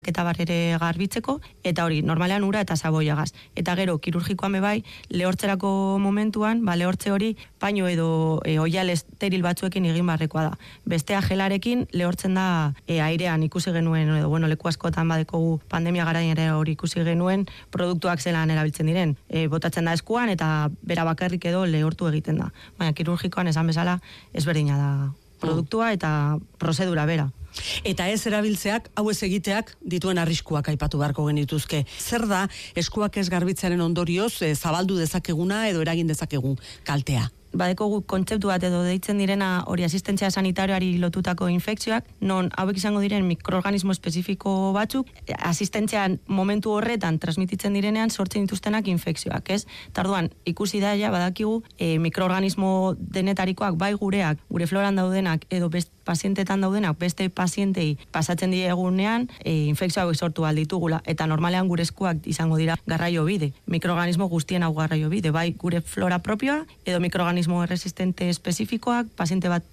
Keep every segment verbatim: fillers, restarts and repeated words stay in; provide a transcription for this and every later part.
eta bar ere garbitzeko, eta hori, normalean ura eta saboiagaz. Eta gero, kirurgikoan bebai, lehortzerako momentuan, ba, lehortze hori, paino edo e, oial esteril batzuekin egin barrekoa da. Bestea gelarekin lehortzen da e, airean ikusi genuen, edo, bueno, leku askotan badekogu pandemia garaien ere hori ikusi genuen, produktuak zelan erabiltzen diren. E, botatzen da eskuan, eta bera bakarrik edo lehortu egiten da. Baina, kirurgikoan esan bezala, ezberdina da produktua eta prozedura bera. Eta ez erabiltzeak, hau ez egiteak dituen arriskuak aipatu beharko genituzke. Zer da eskuak ez garbitzearen ondorioz e, zabaldu dezakeguna edo eragin dezakegun kaltea? Badeko guk kontzeptu bat edo deitzen direna hori asistentzia sanitarioari lotutako infekzioak, non hauek izango diren mikroorganismo espezifiko batzuk, asistentzian momentu horretan transmititzen direnean sortzen dituztenak infekzioak, ez? Tarduan, ikusi da ja badakigu e, mikroorganismo denetarikoak bai gureak, gure floran daudenak edo best, pazientetan daudenak beste pazientei pasatzen diegunean e, infekzio hauek sortu alditugula, eta normalean gure eskuak izango dira garraio bide, mikroorganismo guztien hau garraio bide, bai gure flora propioa edo mikroorganismo resistente espezifikoak, paziente bat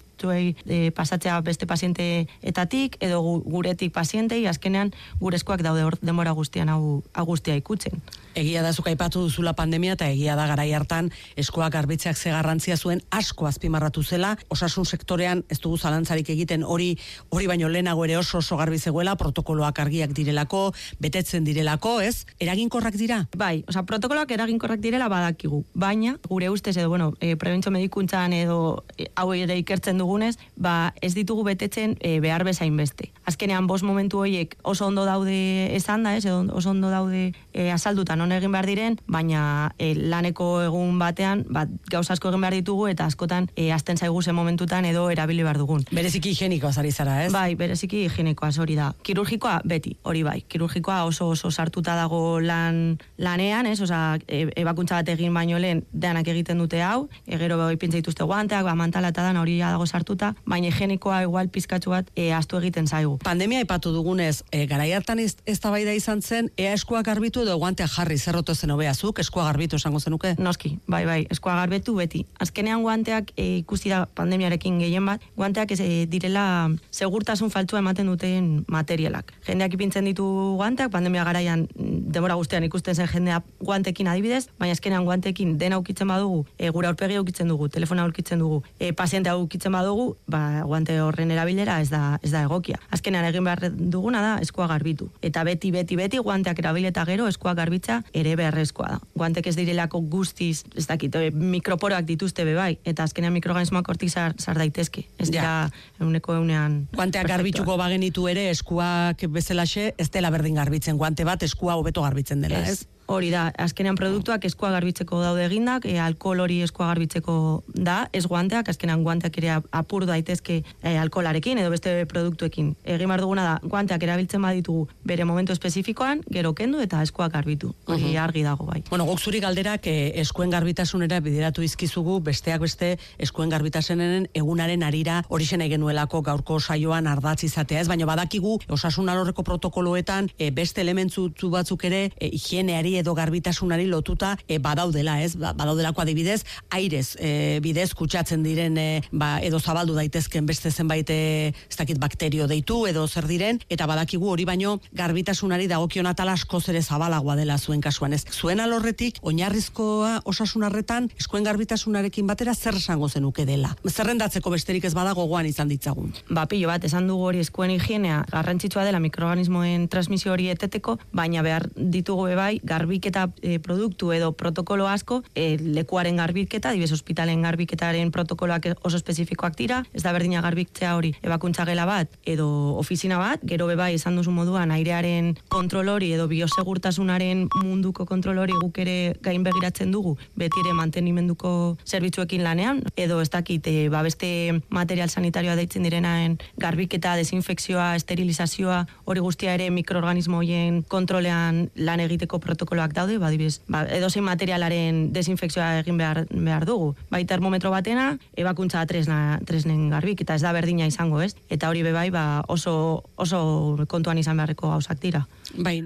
e, pasatzea beste pazienteetatik edo guretik pazientei, azkenean gure eskuak daude hor denbora guztian hau, hau guztia ikutzen. Egia da zuk aipatu duzula pandemia eta egia da garai hartan eskuak garbitzeak ze garrantzia zuen asko azpimarratu zela, osasun sektorean ez dugu zalantzarik egiten hori hori baino lehenago ere oso oso garbi zegoela, protokoloak argiak direlako, betetzen direlako, ez? Eraginkorrak dira? Bai, osea, protokoloak eraginkorrak direla badakigu, baina gure ustez edo, bueno, e, prebentzio medikuntzan edo e, hau ere ikertzen dugunez, ba, ez ditugu betetzen e, behar bezain beste. Azkenean bost momentu horiek oso ondo daude esan da, ez, edo oso ondo daude e, azalduta non egin behar diren, baina e, laneko egun batean, bat gauza asko egin behar ditugu eta askotan e, azten zaigu zen momentutan edo erabili behar dugun. Bereziki higienikoaz ari zara, ez? Bai, bereziki higienikoaz hori da. Kirurgikoa beti, hori bai. Kirurgikoa oso oso sartuta dago lan lanean, ez? Osea, e, ebakuntza bat egin baino lehen denak egiten dute hau, e, gero bai pintza dituzte guanteak, ba mantala eta dan hori dago sartuta, baina higienikoa igual pizkatxu bat e, astu egiten zaigu. Pandemia aipatu dugunez, e, garai hartan eztabaida izan zen, ea eskuak garbitu edo guanteak jarri, zerroto zen hobeazuk, eskua garbitu esango zenuke? Noski, bai, bai, eskua garbitu beti. Azkenean guanteak e, ikusi da pandemiarekin gehien bat, guanteak ez e, direla segurtasun faltsua ematen duten materialak. Jendeak ipintzen ditu guanteak, pandemia garaian denbora guztian ikusten zen jendea guantekin adibidez, baina azkenean guantekin dena ukitzen badugu, e, gure aurpegia ukitzen dugu, telefona ukitzen dugu, e, pazientea ukitzen badugu, ba, guante horren erabilera ez da, ez da egokia. Azkenean egin behar duguna da eskua garbitu. Eta beti, beti, beti guanteak erabileta gero eskua garbitza ere beharrezkoa da. Guantek ez direlako guztiz, ez dakit, mikroporoak dituzte bebai, eta azkenean mikroorganismoak hortik sar, sar daitezke. Ez dira euneko eunean. Guanteak garbituko bagenitu ere eskuak bezalaxe, ez dela berdin garbitzen, guante bat eskua hobeto garbitzen dela, ez? Hori da, azkenean produktuak eskua garbitzeko daude egindak, e, alkohol hori eskua garbitzeko da, ez guanteak, azkenean guanteak ere apur daitezke e, alkoholarekin edo beste produktuekin. Egin behar duguna da, guanteak erabiltzen baditugu bere momentu espezifikoan, gero kendu eta eskua garbitu. Hori uh-huh. argi dago bai. Bueno, gok zuri galderak e, eskuen garbitasunera bideratu izkizugu, besteak beste eskuen garbitasunenen egunaren arira hori nahi genuelako gaurko saioan ardatz izatea, ez? Baina badakigu osasun alorreko protokoloetan e, beste elementu batzuk ere e, higieneari edo garbitasunari lotuta e, badaudela, ez? Ba, badaudelako adibidez, airez e, bidez kutsatzen diren e, ba, edo zabaldu daitezken beste zenbait e, ez dakit bakterio deitu edo zer diren, eta badakigu hori baino garbitasunari dagokion atal askoz ere zabalagoa dela zuen kasuan, ez? Zuen alorretik oinarrizkoa osasun arretan eskuen garbitasunarekin batera zer esango zenuke dela? Zerrendatzeko besterik ez badago gogoan izan ditzagun. Ba, pilo bat, esan dugu hori eskuen higienea garrantzitsua dela mikroorganismoen transmisio hori eteteko, baina behar ditugu bai garbiketa e, produktu edo protokolo asko, e, lekuaren garbiketa, dibes ospitalen garbiketaren protokoloak oso espezifikoak dira, ez da berdina garbitzea hori ebakuntza gela bat edo ofizina bat, gero bebai esan duzu moduan airearen kontrol hori edo biosegurtasunaren munduko kontrol hori guk ere gain begiratzen dugu, beti ere mantenimenduko zerbitzuekin lanean, edo ez dakit, e, ba beste material sanitarioa deitzen direnaen garbiketa, desinfekzioa, esterilizazioa, hori guztia ere mikroorganismo horien kontrolean lan egiteko protokoloak daude, ba, dibes, ba, edozein materialaren desinfekzioa egin behar, behar dugu. Bai termometro batena, ebakuntza tresna, tresnen garbik, eta ez da berdina izango, ez? Eta hori bebai, ba, oso, oso kontuan izan beharreko gauzak dira. Bai.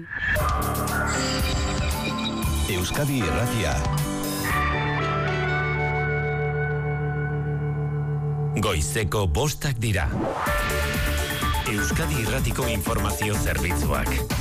Euskadi Irratia. Goizeko bostak dira. Euskadi Irratiko Informazio Zerbitzuak.